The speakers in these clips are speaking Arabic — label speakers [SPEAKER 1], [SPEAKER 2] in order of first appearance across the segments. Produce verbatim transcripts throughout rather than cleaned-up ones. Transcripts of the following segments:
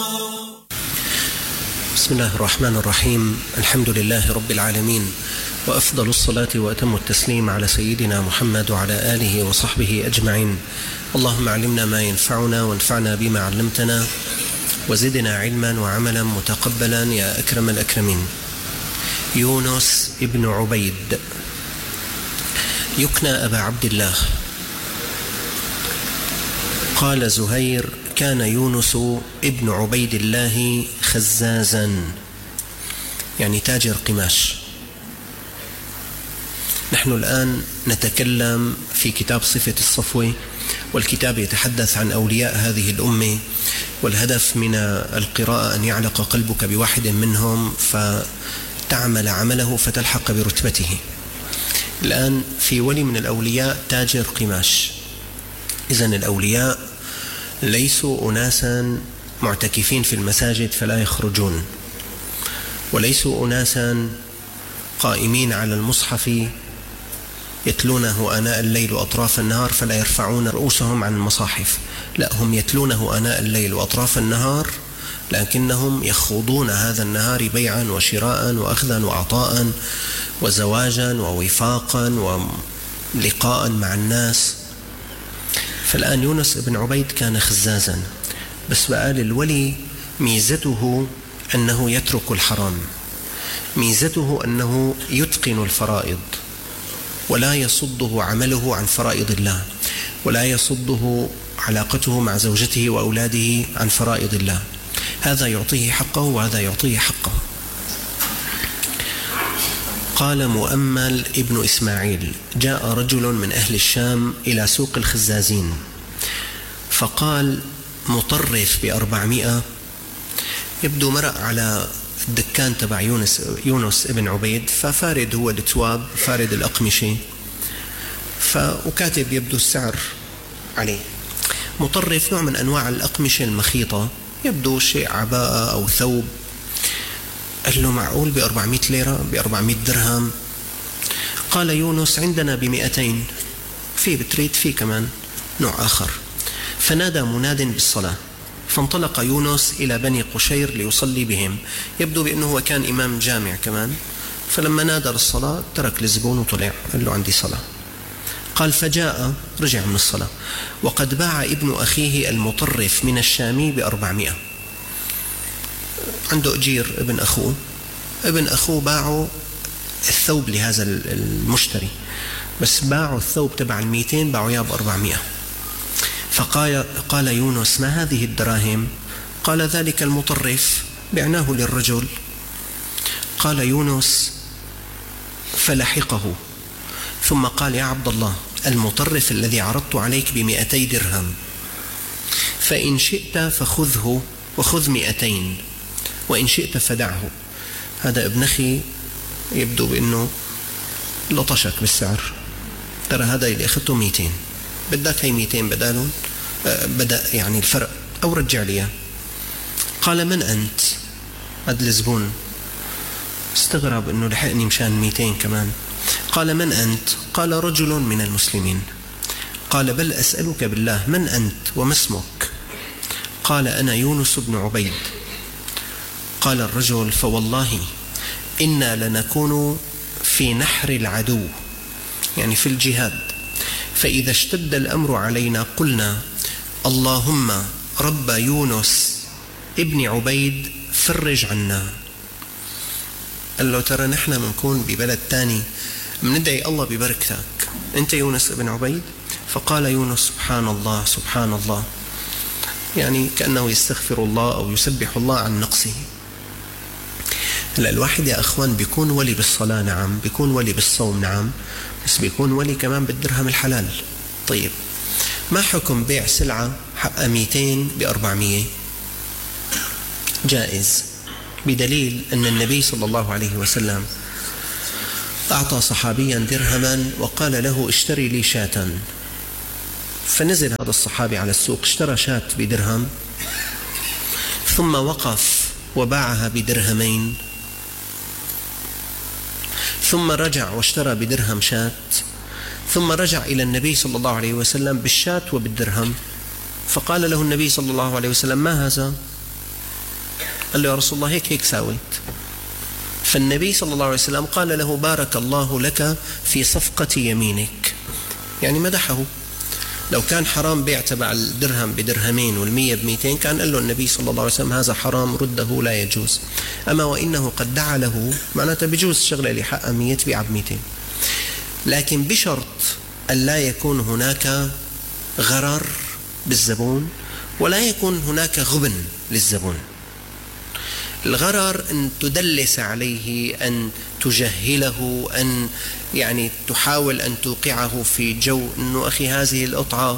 [SPEAKER 1] بسم الله الرحمن الرحيم. الحمد لله رب العالمين، وأفضل الصلاة وأتم التسليم على سيدنا محمد وعلى آله وصحبه أجمعين. اللهم علمنا ما ينفعنا وانفعنا بما علمتنا وزدنا علما وعملا متقبلا يا أكرم الأكرمين. يونس ابن عبيد يكنى أبا عبد الله. قال زهير: كان يونس ابن عبيد الله خزازا، يعني تاجر قماش. نحن الآن نتكلم في كتاب صفة الصفوة، والكتاب يتحدث عن أولياء هذه الأمة، والهدف من القراءة أن يعلق قلبك بواحد منهم فتعمل عمله فتلحق برتبته. الآن في ولي من الأولياء تاجر قماش. إذن الأولياء ليسوا أناسا معتكفين في المساجد فلا يخرجون، وليسوا أناسا قائمين على المصحف يتلونه آناء الليل وأطراف النهار فلا يرفعون رؤوسهم عن المصاحف، لا، هم يتلونه آناء الليل وأطراف النهار، لكنهم يخوضون هذا النهار بيعا وشراء وأخذا وعطاء وزواجا ووفاقا ولقاء مع الناس. فالآن يونس بن عبيد كان خزازا، بس بقال الولي ميزته أنه يترك الحرام، ميزته أنه يتقن الفرائض ولا يصده عمله عن فرائض الله، ولا يصده علاقته مع زوجته وأولاده عن فرائض الله. هذا يعطيه حقه وهذا يعطيه حقه. قال مؤمل ابن إسماعيل: جاء رجل من أهل الشام إلى سوق الخزازين فقال: مطرف بأربعمائة. يبدو مرق على الدكان تبع يونس, يونس ابن عبيد، ففارد هو التواب، فارد الأقمشة، وكاتب يبدو السعر عليه. مطرف نوع من أنواع الأقمشة المخيطة، يبدو شيء عباءة أو ثوب. قال له: معقول بأربعمائة ليرة، بأربعمائة درهم؟ قال يونس: عندنا بمئتين، في بتريد في كمان نوع آخر. فنادى مناد بالصلاة، فانطلق يونس إلى بني قشير ليصلي بهم. يبدو بأنه هو كان إمام جامع كمان، فلما نادى للصلاة ترك الزبون وطلع، قال له: عندي صلاة. قال: فجاء، رجع من الصلاة، وقد باع ابن أخيه المطرف من الشامي بأربعمائة. عنده أجير ابن أخوه، ابن أخوه باعوا الثوب لهذا المشتري، بس باعوا الثوب تبع المئتين، باعوا إياه بأربعمائة. فقال قال يونس: ما هذه الدراهم؟ قال: ذلك المطرف بعناه للرجل. قال يونس: فلحقه، ثم قال: يا عبد الله، المطرف الذي عرضت عليك بمئتي درهم، فإن شئت فخذه وخذ مئتين، وإن شئت فدعه. هذا ابن أخي يبدو بأنه لطشك بالسعر، ترى هذا اللي أخذته مئتين، بدك هي مئتين بدالون، بدأ يعني الفرق، أو رجع لي. قال: من أنت؟ هذا الزبون استغرب أنه لحقني مشان مئتين كمان. قال: من أنت؟ قال: رجل من المسلمين. قال: بل أسألك بالله، من أنت وما اسمك؟ قال: أنا يونس بن عبيد. قال الرجل: فوالله إنا لنكون في نحر العدو، يعني في الجهاد، فإذا اشتد الأمر علينا قلنا: اللهم رب يونس ابن عبيد فرج عنا. قال له: ترى نحن منكون ببلد تاني مندعي الله ببركتك، أنت يونس ابن عبيد؟ فقال يونس: سبحان الله سبحان الله، يعني كأنه يستغفر الله أو يسبح الله عن نقصه. هلا الواحد يا أخوان بيكون ولي بالصلاة، نعم، بيكون ولي بالصوم، نعم، بس بيكون ولي كمان بالدرهم الحلال. طيب، ما حكم بيع سلعة حقها مئتين بأربعمائة؟ جائز، بدليل أن النبي صلى الله عليه وسلم أعطى صحابيا درهما وقال له: اشتري لي شاة. فنزل هذا الصحابي على السوق، اشترى شاة بدرهم، ثم وقف وباعها بدرهمين، ثم رجع واشترى بدرهم شاة، ثم رجع إلى النبي صلى الله عليه وسلم بالشاة وبالدرهم، فقال له النبي صلى الله عليه وسلم: ما هذا؟ قال له يا رسول الله هيك هيك ساويت. فالنبي صلى الله عليه وسلم قال له بارك الله لك في صفقة يمينك، يعني مدحه. لو كان حرام بيع تبع الدرهم بدرهمين والمية بميتين كان قال له النبي صلى الله عليه وسلم هذا حرام رده لا يجوز. أما وإنه قد دعا له معناته بيجوز الشغلة اللي حقها مية تبيعها بميتين، لكن بشرط أن لا يكون هناك غرر بالزبون ولا يكون هناك غبن للزبون. الغرر أن تدلس عليه، أن تجهله، أن يعني تحاول أن توقعه في جو أنه أخي هذه القطعة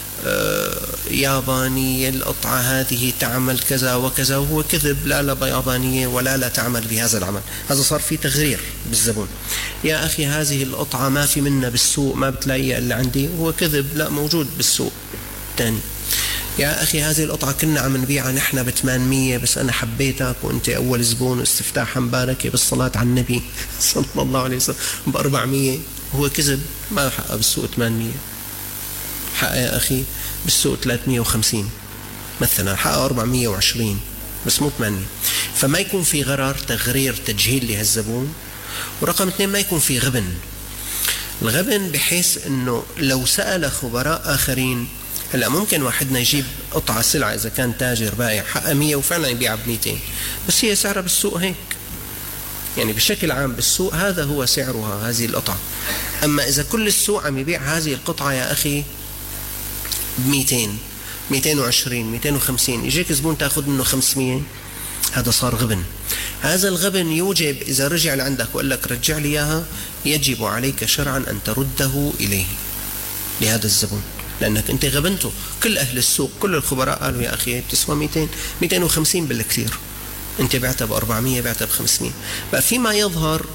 [SPEAKER 1] يابانية، القطعة هذه تعمل كذا وكذا، وهو كذب، لا لا يابانية ولا لا تعمل بهذا العمل. هذا صار فيه تغرير بالزبون. يا أخي هذه القطعة ما في منها بالسوق، ما بتلاقيها إلا عندي، هو كذب، لا موجود بالسوق تاني. يا أخي هذه القطعة كنا عم نبيعها نحن بثمانمية بس أنا حبيتك وأنت أول زبون واستفتاحا مباركة بالصلاة على النبي صلى الله عليه وسلم بأربعمية، هو كذب، ما حقها بالسوق ثمانمية، حقها يا أخي بالسوق ثلاثمية وخمسين مثلا، حقها أربعمية وعشرين بس مو ثمانمية. فما يكون في غرر، تغرير، تجهيل لهالزبون. ورقم اثنين ما يكون في غبن. الغبن بحيث أنه لو سأل خبراء آخرين، هلا ممكن واحدنا يجيب قطعة سلعة إذا كان تاجر بائع حقها مية وفعلا يبيعها بميتين، بس هي سعرها بالسوق هيك، يعني بشكل عام بالسوق هذا هو سعرها هذه القطعة. أما إذا كل السوق عم يبيع هذه القطعة يا أخي بميتين، ميتين وعشرين، ميتين وخمسين، يجيك زبون تأخذ منه خمسمية، هذا صار غبن. هذا الغبن يوجب إذا رجع لعندك وقال لك رجع لي إياها، يجب عليك شرعا أن ترده إليه لهذا الزبون، لأنك أنت غبنته. كل أهل السوق كل الخبراء قالوا يا أخي بتسوى ميتين، ميتين وخمسين بالكثير، أنت بعتها بأربعمية، بعتها بخمسمية. فيما يظهر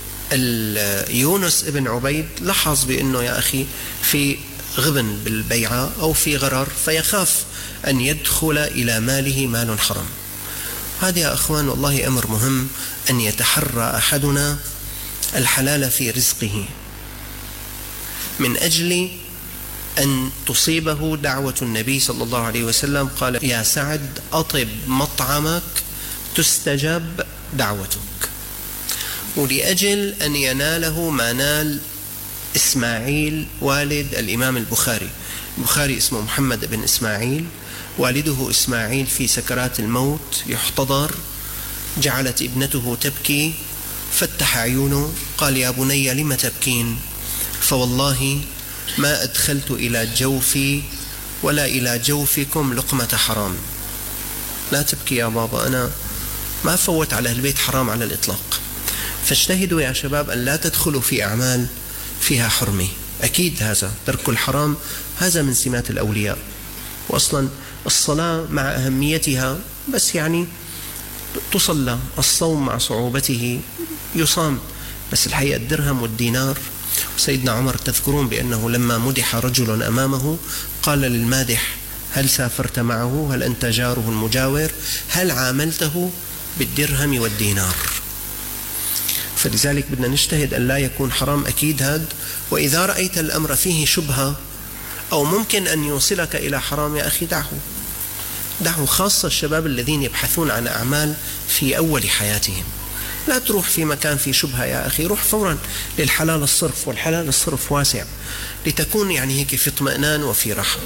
[SPEAKER 1] يونس ابن عبيد لاحظ بأنه يا أخي في غبن بالبيعة أو في غرر، فيخاف أن يدخل إلى ماله مال حرام. هذا يا أخوان والله أمر مهم، أن يتحرى أحدنا الحلال في رزقه من أجل أن تصيبه دعوة النبي صلى الله عليه وسلم. قال يا سعد أطب مطعمك تستجاب دعوتك. ولأجل أن يناله ما نال إسماعيل والد الإمام البخاري. البخاري اسمه محمد بن إسماعيل، والده إسماعيل في سكرات الموت يحتضر، جعلت ابنته تبكي، فتح عيونه قال يا بني لم تبكين؟ فوالله ما أدخلت إلى جوفي ولا إلى جوفكم لقمة حرام. لا تبكي يا بابا، أنا ما فوت على البيت حرام على الإطلاق. فاجتهدوا يا شباب أن لا تدخلوا في أعمال فيها حرمة. أكيد هذا ترك الحرام هذا من سمات الأولياء، وأصلا الصلاة مع أهميتها بس يعني تصلى، الصوم مع صعوبته يصام، بس الحقيقة الدرهم والدينار. سيدنا عمر تذكرون بأنه لما مدح رجل أمامه قال للمادح هل سافرت معه؟ هل أنت جاره المجاور؟ هل عاملته بالدرهم والدينار؟ فلذلك بدنا نجتهد أن لا يكون حرام أكيد هذا. وإذا رأيت الأمر فيه شبهة أو ممكن أن يوصلك إلى حرام يا أخي دعه دعه، خاصة الشباب الذين يبحثون عن أعمال في أول حياتهم. لا تروح في مكان في شبهة يا أخي، روح فورا للحلال الصرف، والحلال الصرف واسع، لتكون يعني هيك في اطمئنان وفي راحة.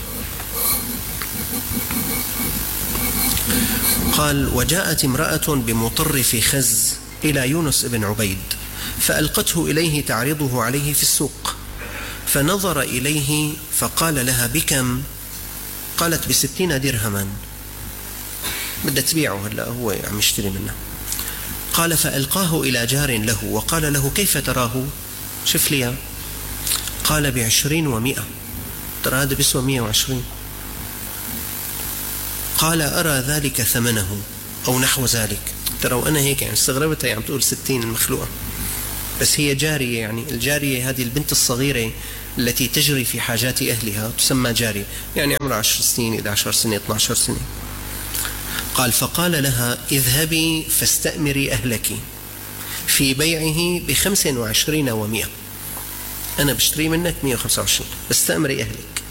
[SPEAKER 1] قال وجاءت امرأة بمطرف خز إلى يونس بن عبيد فألقته إليه تعرضه عليه في السوق، فنظر إليه فقال لها بكم؟ قالت بستين درهما، بدها تبيعه هلا هو عم يشتري منه. قال فألقاه إلى جار له وقال له كيف تراه؟ شوف لي. قال بعشرين ومئة، ترى هذا بيسوى مئة وعشرين. قال أرى ذلك ثمنه أو نحو ذلك. ترى وأنا هيك يعني استغربت، هي عم تقول ستين المخلوقة، بس هي جارية، يعني الجارية هذه البنت الصغيرة التي تجري في حاجات أهلها تسمى جارية، يعني عمرها عشر سنين إلى عشر سنين اثنى عشر سنة. قال فقال لها اذهبي فاستأمري أهلك في بيعه بخمس وعشرين ومئة، أنا بشتري منك مئة وخمسة وعشرين، استأمري أهلك.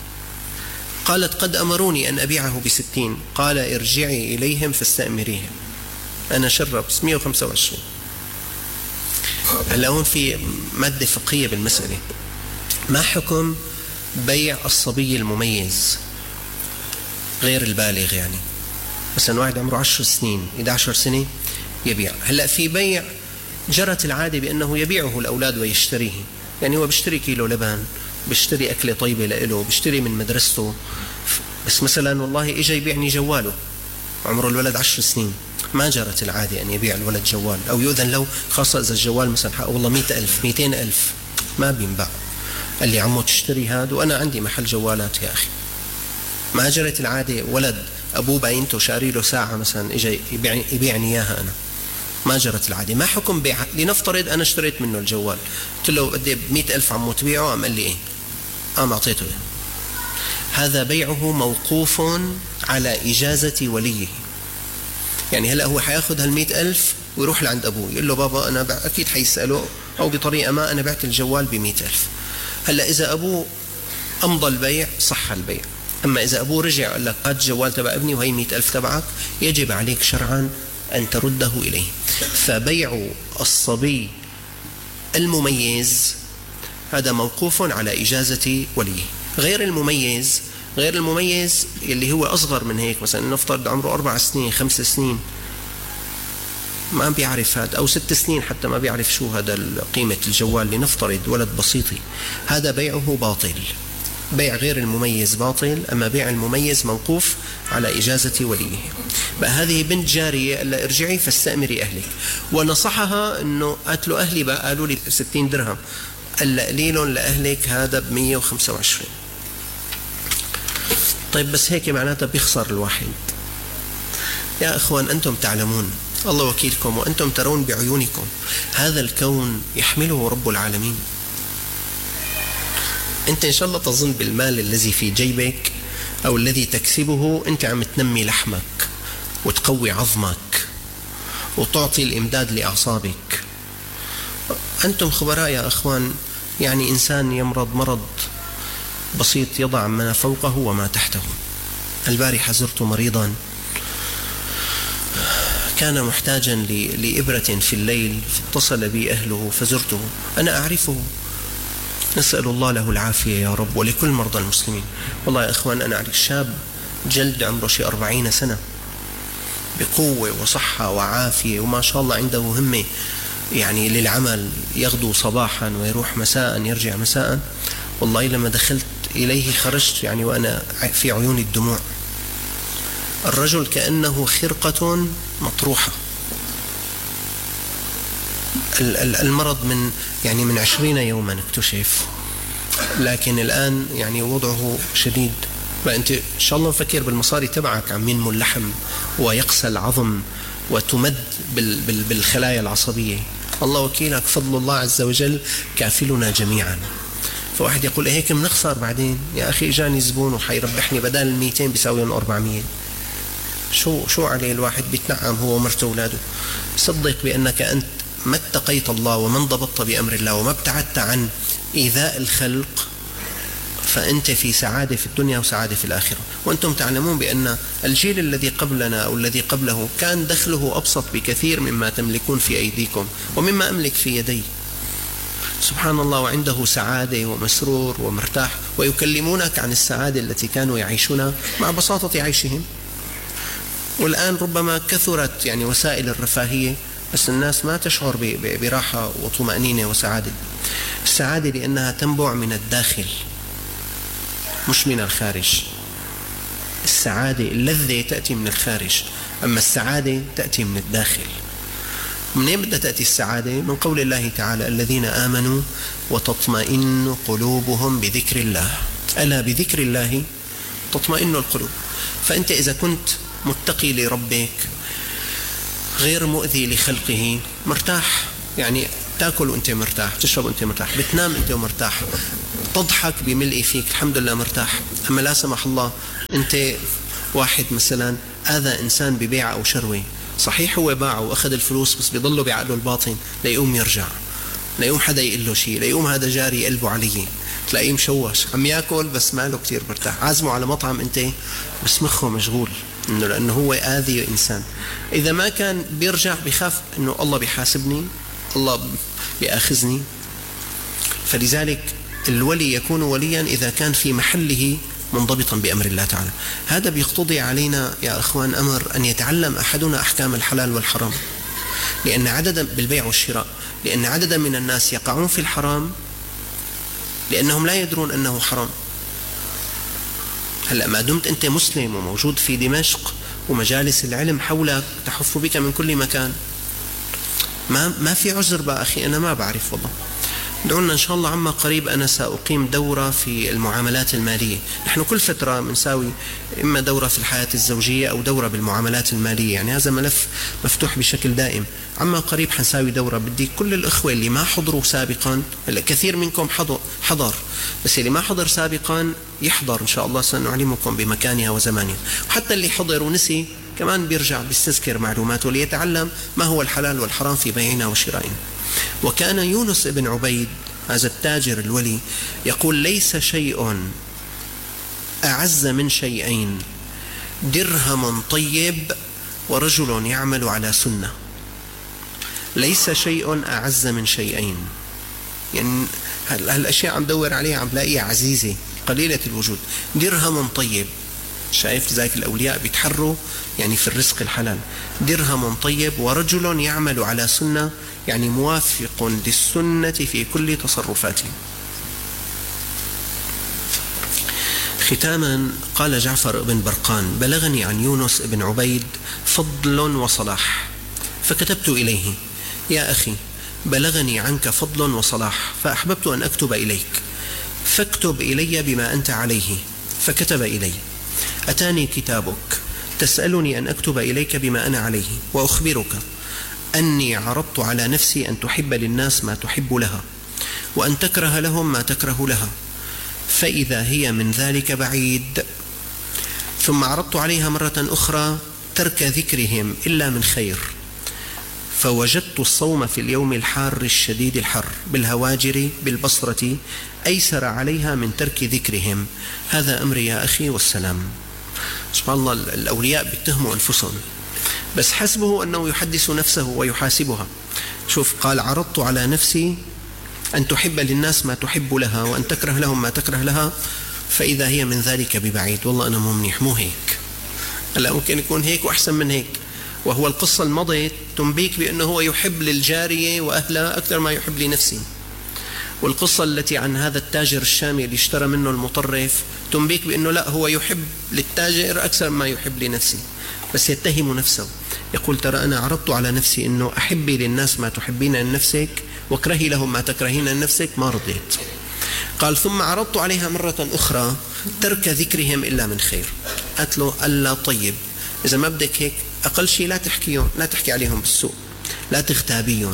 [SPEAKER 1] قالت قد أمروني أن أبيعه بستين. قال ارجعي إليهم فاستأمريهم. أنا شرب بس مية وخمسة وعشرين. هلا هون في مادة فقهية بالمسألة. ما حكم بيع الصبي المميز غير البالغ؟ يعني مثلا واحد عمره عشر سنين إحدى عشرة سنة يبيع. هلا في بيع جرت العادة بأنه يبيعه الأولاد ويشتريه، يعني هو بيشتري كيلو لبن، بيشتري أكلة طيبة لإله، بيشتري من مدرسته. بس مثلا والله إجا يبيعني جواله، عمره الولد عشر سنين، ما جرت العادة أن يبيع الولد جوال أو يؤذن له، خاصة إذا الجوال مثلا حقه والله مئة ألف مئتين ألف ما بينباع. قال لي عمو تشتري هذا وأنا عندي محل جوالات يا أخي. ما جرت العادة ولد أبوه باينته شاري له ساعة مثلا إجا يبيعني, يبيعني إياها أنا. ما جرت العادة. ما حكم بيع؟ لنفترض أنا اشتريت منه الجوال، قلت له بدي بمئة ألف عمو تبيعه، أم قال لي إيه؟ أم أعطيته إيه. هذا بيعه موقوف على إجازة وليه. يعني هلأ هو حياخد هالمئة ألف ويروح لعند أبوه يقول له بابا أنا أكيد حيسأله أو بطريقة ما أنا بعت الجوال بمئة ألف. هلأ إذا أبوه أمضى البيع صح البيع. أما إذا أبوه رجع قال لك هات الجوال تبع ابني وهي مئة ألف تبعك، يجب عليك شرعا أن ترده إليه. فبيع الصبي المميز هذا موقوف على إجازة وليه. غير المميز غير المميز اللي هو أصغر من هيك، مثلا نفترض عمره أربع سنين خمس سنين ما بيعرف هذا، أو ست سنين حتى ما بيعرف شو هذا قيمة الجوال، لنفترض ولد بسيطي، هذا بيعه باطل. بيع غير المميز باطل، أما بيع المميز موقوف على إجازة وليه. بقى هذه بنت جارية ألا ارجعي فاستأمري أهلك، ونصحها أنه قالت أهلي بقى قالوا لي ستين درهم، ألا قليل لأهلك هذا بمية وخمسة وعشرين. طيب بس هيك معناتها بيخسر الواحد. يا أخوان أنتم تعلمون، الله وكيلكم وأنتم ترون بعيونكم هذا الكون يحمله رب العالمين. أنت إن شاء الله تظن بالمال الذي في جيبك أو الذي تكسبه أنت عم تنمي لحمك وتقوي عظمك وتعطي الإمداد لأعصابك. أنتم خبراء يا أخوان. يعني إنسان يمرض مرض بسيط يضع ما فوقه وما تحته. البارحة زرت مريضا كان محتاجا لإبرة في الليل، فاتصل بي أهله فزرته. أنا أعرفه، نسأل الله له العافية يا رب ولكل مرضى المسلمين. والله يا أخوان أنا أعرف شاب جلد عمره شي أربعين سنة بقوة وصحة وعافية وما شاء الله عنده همة يعني للعمل، يغدو صباحا ويروح مساء يرجع مساء. والله لما دخلت إليه خرجت يعني وأنا في عيوني الدموع. الرجل كأنه خرقة مطروحة. المرض من يعني من عشرين يوما اكتشف، لكن الآن يعني وضعه شديد. فأنت إن شاء الله مفكر بالمصاري تبعك عم ينمو اللحم ويقسى العظم وتمد بالخلايا العصبية. الله وكيلك فضل الله عز وجل كافلنا جميعا. فواحد يقول هيك منخسر بعدين. يا أخي إجاني زبون وحيربحني بدل الميتين بيساوي أربعمية. شو شو عليه الواحد بيتنعم هو ومرته وأولاده. صدق بأنك أنت ما اتقيت الله وما انضبطت بأمر الله وما ابتعدت عن إيذاء الخلق، فأنت في سعادة في الدنيا وسعادة في الآخرة. وأنتم تعلمون بأن الجيل الذي قبلنا أو الذي قبله كان دخله أبسط بكثير مما تملكون في أيديكم ومما أملك في يدي. سبحان الله، وعنده سعادة ومسرور ومرتاح، ويكلمونك عن السعادة التي كانوا يعيشونها مع بساطة عيشهم. والآن ربما كثرت يعني وسائل الرفاهية، بس الناس ما تشعر براحة وطمأنينة وسعادة. السعادة لأنها تنبع من الداخل مش من الخارج. السعادة اللذة تأتي من الخارج، أما السعادة تأتي من الداخل. منين بدها تأتي السعادة؟ من قول الله تعالى الذين آمنوا وتطمئن قلوبهم بذكر الله. ألا بذكر الله تطمئن القلوب. فأنت إذا كنت متقي لربك غير مؤذي لخلقه مرتاح، يعني تأكل وأنت مرتاح، تشرب وأنت مرتاح، بتنام أنت مرتاح، تضحك بملء فيك الحمد لله مرتاح. أما لا سمح الله أنت واحد مثلا آذى إنسان ببيع أو شروي، صحيح هو باعه وأخذ الفلوس بس بيضله بعقله الباطن ليقوم يرجع، ليقوم حدا يقول له شيء، ليقوم هذا جاري قلبه عليه، تلاقيه مشوش عم يأكل بس ماله كتير مرتاح، عازمه على مطعم أنت بس مخه مشغول. إنه لأنه هو آذي إنسان. إذا ما كان بيرجع بيخاف إنه الله بيحاسبني، الله بيأخذني. فلذلك الولي يكون وليا إذا كان في محله منضبطا بأمر الله تعالى. هذا بيقتضي علينا يا أخوان أمر أن يتعلم أحدنا أحكام الحلال والحرام، لأن عددا بالبيع والشراء، لأن عددا من الناس يقعون في الحرام لأنهم لا يدرون أنه حرام. هلأ ما دمت أنت مسلم وموجود في دمشق ومجالس العلم حولك تحف بك من كل مكان، ما ما في عذر بقى أخي أنا ما بعرف والله. دعونا إن شاء الله عما قريب أنا سأقيم دورة في المعاملات المالية. نحن كل فترة بنساوي إما دورة في الحياة الزوجية أو دورة بالمعاملات المالية، يعني هذا ملف مفتوح بشكل دائم. عما قريب حنساوي دورة، بدي كل الأخوة اللي ما حضروا سابقا، كثير منكم حضر, حضر بس اللي ما حضر سابقا يحضر إن شاء الله، سنعلمكم بمكانها وزمانها. وحتى اللي حضر ونسي كمان بيرجع بيستذكر معلوماته ليتعلم ما هو الحلال والحرام في بيعنا وشرائنا. وكان يونس بن عبيد هذا التاجر الولي يقول: ليس شيء أعز من شيئين، درهم طيب ورجل يعمل على سنة. ليس شيء أعز من شيئين، يعني هالأشياء عم دور عليها عم بلاقيها عزيزة قليلة الوجود. درهم طيب، شايف ذلك الأولياء بيتحروا يعني في الرزق الحلال. درهم طيب ورجل يعمل على سنة، يعني موافق للسنة في كل تصرفاته. ختاما قال جعفر بن برقان: بلغني عن يونس بن عبيد فضل وصلاح فكتبت إليه: يا أخي بلغني عنك فضل وصلاح فأحببت أن أكتب إليك، فاكتب إلي بما أنت عليه. فكتب إلي: أتاني كتابك تسألني أن أكتب إليك بما أنا عليه، وأخبرك أني عرضت على نفسي أن تحب للناس ما تحب لها، وأن تكره لهم ما تكره لها، فإذا هي من ذلك بعيد. ثم عرضت عليها مرة أخرى ترك ذكرهم إلا من خير، فوجدت الصوم في اليوم الحار الشديد الحر بالهواجر بالبصرة أيسر عليها من ترك ذكرهم. هذا أمري يا أخي والسلام. سبحان الله، الأولياء بيتهموا أنفسهم، بس حسبه أنه يحدث نفسه ويحاسبها. شوف، قال: عرضت على نفسي أن تحب للناس ما تحب لها، وأن تكره لهم ما تكره لها، فإذا هي من ذلك ببعيد. والله أنا مو منيح، مو هيك. هلا ممكن يكون هيك وأحسن من هيك. وهو القصة المضيت تنبيك بأنه هو يحب للجارية وأهلها أكثر ما يحب لنفسه. والقصة التي عن هذا التاجر الشامي اللي اشترى منه المطرف تنبيك بأنه لا، هو يحب للتاجر أكثر ما يحب لنفسه، بس يتهم نفسه. يقول: ترى أنا عرضت على نفسي أنه أحبي للناس ما تحبين لنفسك واكرهي لهم ما تكرهين لنفسك، ما رضيت. قال: ثم عرضت عليها مرة أخرى ترك ذكرهم إلا من خير. قالت له: ألا طيب، إذا ما بدك هيك أقل شيء لا تحكيهم، لا تحكي عليهم بالسوء، لا تغتابيهم.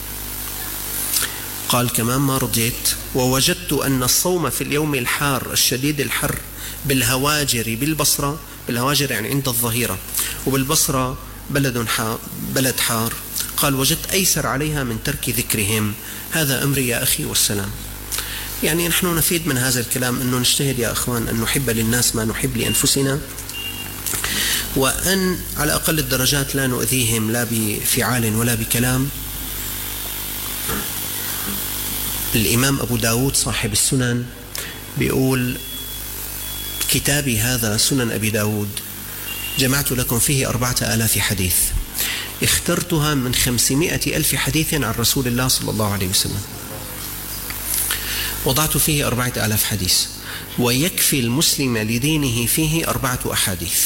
[SPEAKER 1] قال: كمان ما رضيت. ووجدت أن الصوم في اليوم الحار الشديد الحر بالهواجر بالبصرة، بالهواجر يعني عند الظهيرة، وبالبصرة بلد حار بلد حار، قال: وجدت أيسر عليها من ترك ذكرهم. هذا أمري يا أخي والسلام. يعني نحن نفيد من هذا الكلام أنه نجتهد يا أخوان أن نحب للناس ما نحب لأنفسنا، وأن على أقل الدرجات لا نؤذيهم لا بفعال ولا بكلام. الإمام أبو داود صاحب السنن بيقول: كتابي هذا سنن أبي داود جمعت لكم فيه أربعة آلاف حديث، اخترتها من خمسمائة ألف حديث عن رسول الله صلى الله عليه وسلم، وضعت فيه أربعة آلاف حديث، ويكفي المسلم لدينه فيه أربعة أحاديث.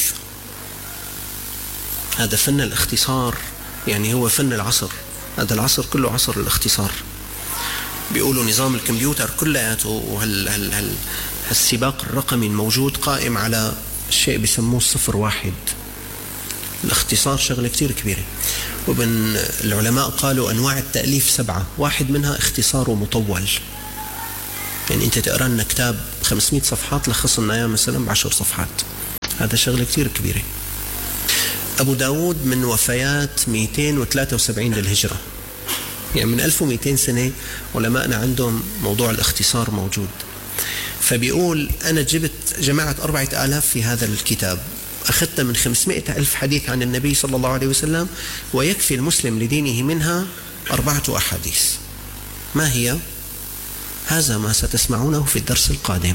[SPEAKER 1] هذا فن الاختصار، يعني هو فن العصر. هذا العصر كله عصر الاختصار. بيقولوا نظام الكمبيوتر كلياته وهالسباق الرقمي الموجود قائم على شيء بيسموه الصفر واحد. الاختصار شغلة كتير كبيرة، وبن العلماء قالوا أنواع التأليف سبعة، واحد منها اختصار مطول، يعني أنت تقرأ لنا كتاب خمسمائة صفحات لخص لنا إياه مثلا بعشر صفحات. هذا شغلة كتير كبيرة. أبو داود من وفيات مئتين وثلاثة وسبعين للهجرة، يعني من ألف ومئتين سنة علماءنا عندهم موضوع الاختصار موجود. فبيقول: أنا جبت جمعت أربعة آلاف في هذا الكتاب، أخذت من خمسمائة ألف حديث عن النبي صلى الله عليه وسلم، ويكفي المسلم لدينه منها أربعة أحاديث. ما هي؟ هذا ما ستسمعونه في الدرس القادم.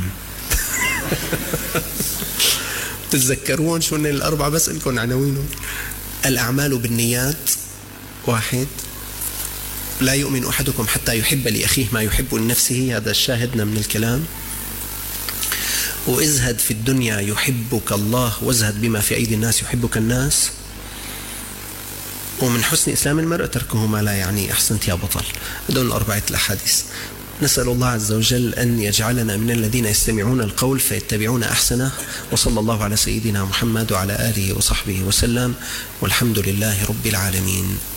[SPEAKER 1] تتذكرون شو الأربعة؟ بس لكم عناوينه. الأعمال بالنيات، واحد. لا يؤمن أحدكم حتى يحب لأخيه ما يحب لنفسه، هذا شاهدنا من الكلام. وازهد في الدنيا يحبك الله، وازهد بما في أيدي الناس يحبك الناس. ومن حسن إسلام المرء تركه ما لا يعني. أحسنت يا بطل. هذول أربعة الأحاديث. نسأل الله عز وجل أن يجعلنا من الذين يستمعون القول فيتبعون أحسنه. وصلى الله على سيدنا محمد وعلى آله وصحبه وسلم، والحمد لله رب العالمين.